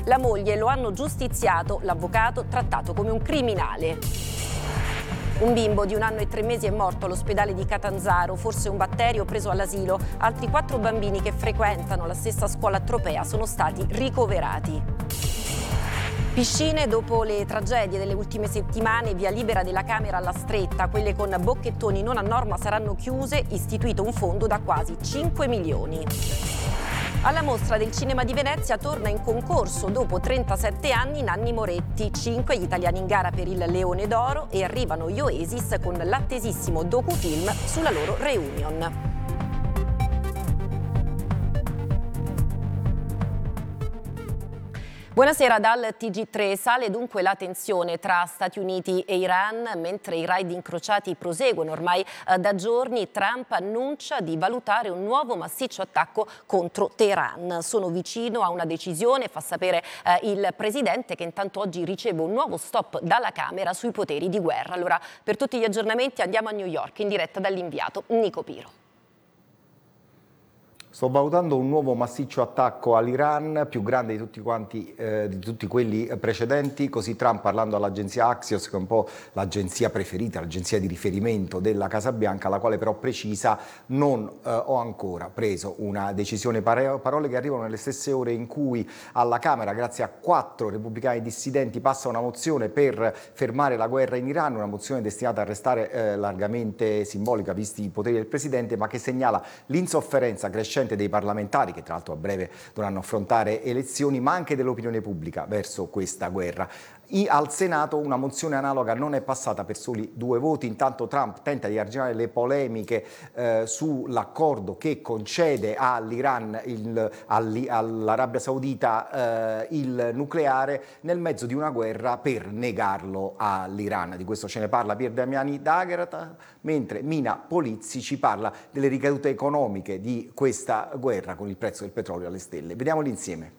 La moglie lo hanno giustiziato, l'avvocato trattato come un criminale. Un bimbo di 1 anno e 3 mesi è morto all'ospedale di Catanzaro, forse un batterio preso all'asilo. Altri 4 bambini che frequentano la stessa scuola a Tropea sono stati ricoverati. Piscine dopo le tragedie delle ultime settimane, via libera della Camera alla Stretta. Quelle con bocchettoni non a norma saranno chiuse, istituito un fondo da quasi 5 milioni. Alla Mostra del Cinema di Venezia torna in concorso dopo 37 anni Nanni Moretti, 5 gli italiani in gara per il Leone d'Oro e arrivano gli Oasis con l'attesissimo docufilm sulla loro reunion. Buonasera dal TG3. Sale dunque la tensione tra Stati Uniti e Iran mentre i raid incrociati proseguono ormai da giorni. Trump annuncia di valutare un nuovo massiccio attacco contro Teheran. Sono vicino a una decisione, fa sapere il presidente, che intanto oggi riceve un nuovo stop dalla Camera sui poteri di guerra. Allora, per tutti gli aggiornamenti andiamo a New York in diretta dall'inviato Nico Piro. Sto valutando un nuovo massiccio attacco all'Iran, più grande di tutti quelli precedenti, così Trump, parlando all'agenzia Axios, che è un po' l'agenzia preferita, l'agenzia di riferimento della Casa Bianca, la quale però precisa: non ho ancora preso una decisione. Parole che arrivano nelle stesse ore in cui alla Camera, grazie a 4 repubblicani dissidenti, passa una mozione per fermare la guerra in Iran, una mozione destinata a restare largamente simbolica visti i poteri del presidente, ma che segnala l'insofferenza crescente dei parlamentari, che tra l'altro a breve dovranno affrontare elezioni, ma anche dell'opinione pubblica verso questa guerra. Al Senato una mozione analoga non è passata per soli 2 voti. Intanto Trump tenta di arginare le polemiche sull'accordo che concede all'Iran, all'Arabia Saudita il nucleare, nel mezzo di una guerra, per negarlo all'Iran. Di questo ce ne parla Pier Damiani D'Agata, mentre Mina Polizzi ci parla delle ricadute economiche di questa guerra con il prezzo del petrolio alle stelle. Vediamoli insieme.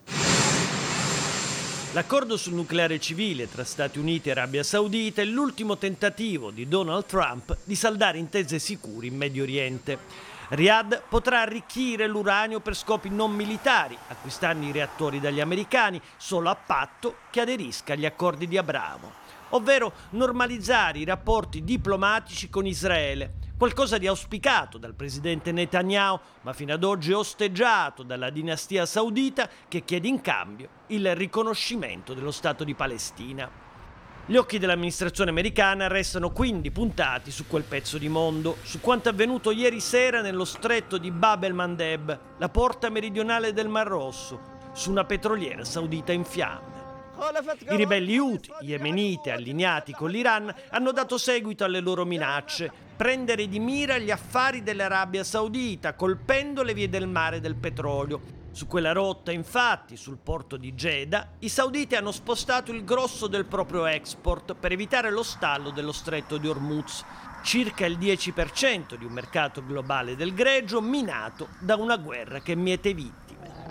L'accordo sul nucleare civile tra Stati Uniti e Arabia Saudita è l'ultimo tentativo di Donald Trump di saldare intese sicure in Medio Oriente. Riyadh potrà arricchire l'uranio per scopi non militari, acquistando i reattori dagli americani solo a patto che aderisca agli accordi di Abramo, ovvero normalizzare i rapporti diplomatici con Israele, qualcosa di auspicato dal presidente Netanyahu, ma fino ad oggi osteggiato dalla dinastia saudita, che chiede in cambio il riconoscimento dello Stato di Palestina. Gli occhi dell'amministrazione americana restano quindi puntati su quel pezzo di mondo, su quanto avvenuto ieri sera nello stretto di Bab el-Mandeb, la porta meridionale del Mar Rosso, su una petroliera saudita in fiamme. I ribelli Houthi, yemeniti allineati con l'Iran, hanno dato seguito alle loro minacce: prendere di mira gli affari dell'Arabia Saudita, colpendo le vie del mare del petrolio. Su quella rotta, infatti, sul porto di Jeddah, i sauditi hanno spostato il grosso del proprio export per evitare lo stallo dello stretto di Hormuz, circa il 10% di un mercato globale del greggio minato da una guerra che miete vittime.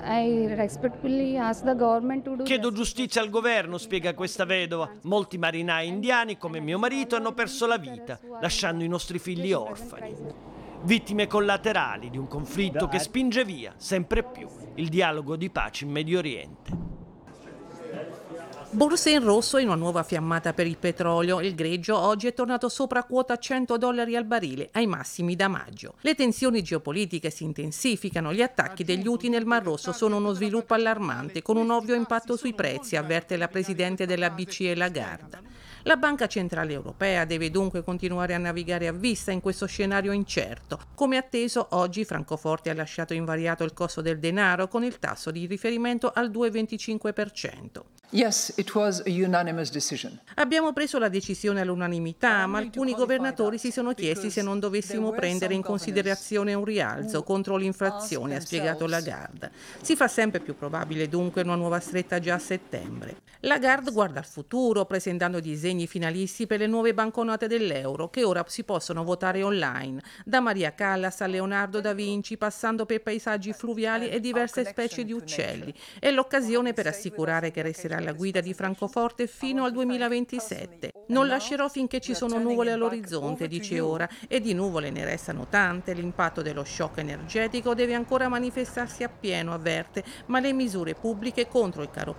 Chiedo giustizia al governo, spiega questa vedova. Molti marinai indiani, come mio marito, hanno perso la vita, lasciando i nostri figli orfani. Vittime collaterali di un conflitto che spinge via sempre più il dialogo di pace in Medio Oriente. Borse in rosso e una nuova fiammata per il petrolio. Il greggio oggi è tornato sopra quota $100 al barile, ai massimi da maggio. Le tensioni geopolitiche si intensificano. Gli attacchi degli Houthi nel Mar Rosso sono uno sviluppo allarmante, con un ovvio impatto sui prezzi, avverte la presidente della BCE Lagarde. La Banca Centrale Europea deve dunque continuare a navigare a vista in questo scenario incerto. Come atteso, oggi Francoforte ha lasciato invariato il costo del denaro, con il tasso di riferimento al 2,25%. Yes, it was a unanimous decision. Abbiamo preso la decisione all'unanimità, ma alcuni governatori si sono chiesti se non dovessimo prendere in considerazione un rialzo contro l'inflazione, ha spiegato Lagarde. Si fa sempre più probabile dunque una nuova stretta già a settembre. Lagarde guarda al futuro, presentando disegni finalisti per le nuove banconote dell'euro, che ora si possono votare online, da Maria Callas a Leonardo da Vinci, passando per paesaggi fluviali e diverse specie di uccelli. È l'occasione per assicurare che resterà alla guida di Francoforte fino al 2027. Non lascerò finché ci sono nuvole all'orizzonte, dice ora, e di nuvole ne restano tante. L'impatto dello shock energetico deve ancora manifestarsi appieno, avverte, ma le misure pubbliche contro il caro